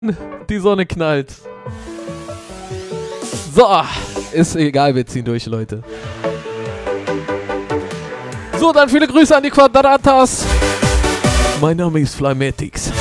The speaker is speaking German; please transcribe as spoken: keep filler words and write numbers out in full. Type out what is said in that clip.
Die Sonne knallt. So, ist egal, wir ziehen durch, Leute. So, dann viele Grüße an die Quadratas. Mein Name ist Flymatics.